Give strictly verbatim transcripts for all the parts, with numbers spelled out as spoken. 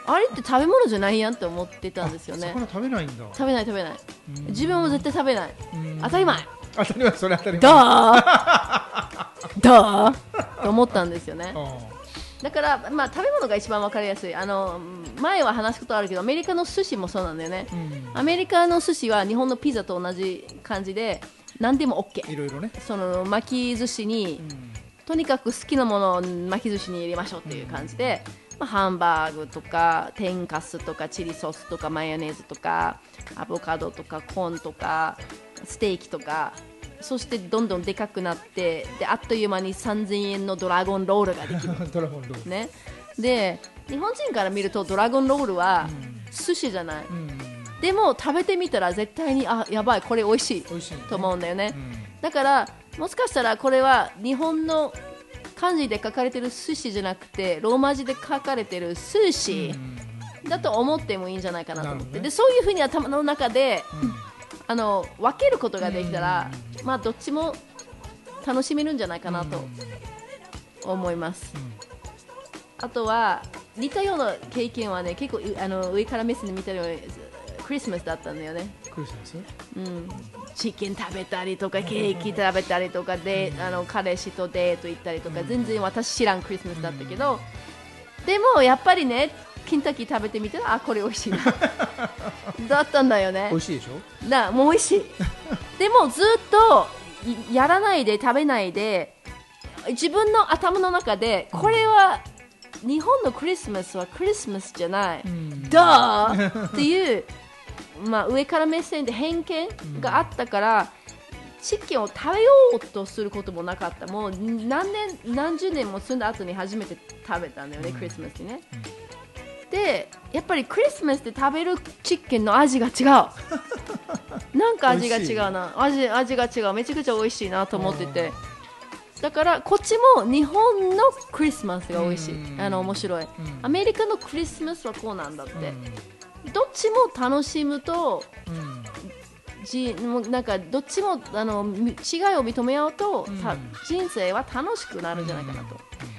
あれって食べ物じゃないやんって思ってたんですよね。 魚食べないんだ。 食べない食べない。自分も絶対食べない。当たり前。 当たり前、それ当たり前。 だーだーと思ったんですよね。だから、まあ、食べ物が一番わかりやすい。あの前は話すことあるけど、アメリカの寿司もそうなんだよね。アメリカの寿司は日本のピザと同じ感じで何でも OK。 いろいろね。 その巻き寿司に、とにかく好きなものを巻き寿司に入れましょうっていう感じで、まあ、ハンバーグとか天かすとかチリソースとかマヨネーズとかアボカドとかコーンとかステーキとか、そしてどんどんでかくなって、であっという間にさんぜんえんのドラゴンロールができるドラゴンロール、 ね、で日本人から見るとドラゴンロールは寿司じゃない、うん、でも食べてみたら絶対にあやばいこれ美味しいと思うんだよね、うん、だからもしかしたらこれは日本の漢字で書かれてる寿司じゃなくてローマ字で書かれてる寿司だと思ってもいいんじゃないかなと思って、ね、でそういうふうに頭の中で、うん、あの分けることができたら、まあ、どっちも楽しめるんじゃないかなと思います、うん、あとは似たような経験はね結構あの上から目線で見たようにクリスマスだったんだよね。 クリスマス、 うん、チキン食べたりとかケーキ食べたりとかで、あの彼氏とデート行ったりとか、全然私知らんクリスマスだったけど、でもやっぱりねケンタッキー食べてみたらあこれ美味しいなだったんだよね。 美味しいでしょ。 だもう美味しいでもずっとやらないで食べないで自分の頭の中でこれは日本のクリスマスはクリスマスじゃない、うん、だーっていうまあ、上から目線で偏見があったから、うん、チキンを食べようとすることもなかった。もう何年何十年も住んだ後に初めて食べたんだよね、うん、クリスマスにね、うん、でやっぱりクリスマスで食べるチキンの味が違うなんか味が違うな味、味が違うめちゃくちゃ美味しいなと思ってて、だからこっちも日本のクリスマスが美味しい、うん、あの面白い、うん、アメリカのクリスマスはこうなんだって、うんどっちも楽しむと、うん、じなんかどっちもあの違いを認めようと、うん、人生は楽しくなるんじゃないかなと、うん、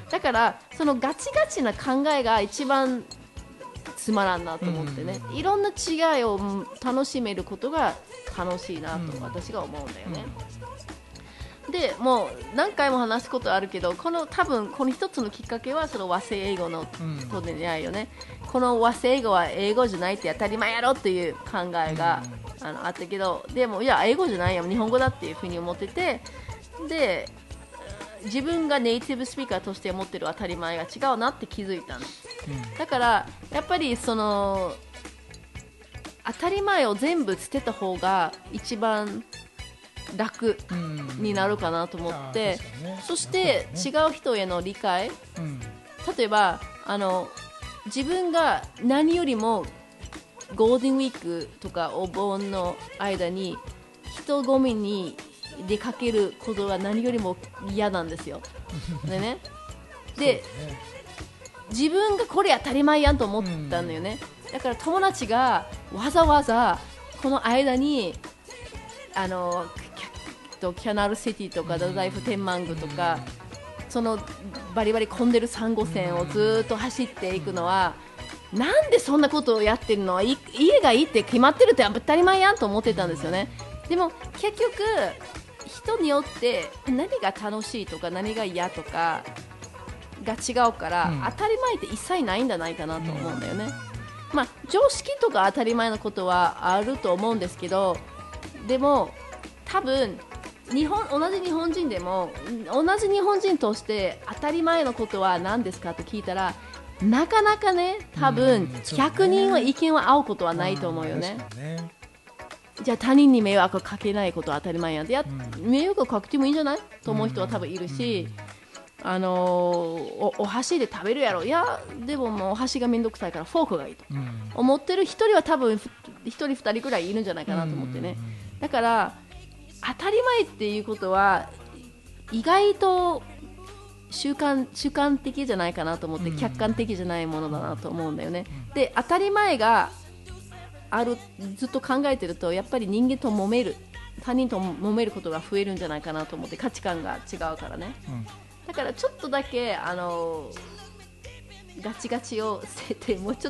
だからそのガチガチな考えが一番つまらんなと思ってね、うん、いろんな違いを楽しめることが楽しいなと私が思うんだよね、うん、でもう何回も話すことあるけどこの多分この一つのきっかけはその和製英語のと出会いよね、うんこの和製英語は英語じゃないって当たり前やろっていう考えが、うん、あのあったけどでもいや英語じゃないよ日本語だっていうふうに思っててで自分がネイティブスピーカーとして思ってる当たり前が違うなって気づいたんです、うん、だからやっぱりその当たり前を全部捨てた方が一番楽になるかなと思って、うんね、そして違う人への理解、うん、例えばあの自分が何よりもゴールデンウィークとかお盆の間に人混みに出かけることが何よりも嫌なんですよ。でね、で、自分がこれ当たり前やんと思ったんだよね。だから友達がわざわざこの間にあのキャナルシティとか太宰府天満宮とかそのバリバリ混んでるさん号線をずっと走っていくのはなんでそんなことをやってるの家がいいって決まってるって当たり前やんと思ってたんですよね。でも結局人によって何が楽しいとか何が嫌とかが違うから、うん、当たり前って一切ないんじゃないかなと思うんだよね、うんまあ、常識とか当たり前のことはあると思うんですけどでも多分日本同じ日本人でも同じ日本人として当たり前のことは何ですかと聞いたらなかなかね多分ひゃくにんは意見は合うことはないと思うよね、うんねじゃあ他人に迷惑をかけないことは当たり前やんでや、うん、迷惑をかけてもいいんじゃないと思う人は多分いるし、うん、あのー、お, お箸で食べるやろいやでももうお箸がめんどくさいからフォークがいいと、うん、思ってる一人は多分一人二人くらいいるんじゃないかなと思ってね、うん、だから当たり前っていうことは意外と習慣、習慣的じゃないかなと思って、うん、客観的じゃないものだなと思うんだよね、うん、で当たり前があるずっと考えてるとやっぱり人間と揉める他人と揉めることが増えるんじゃないかなと思って価値観が違うからね、うん、だからちょっとだけあのガチガチを捨ててもうちょっ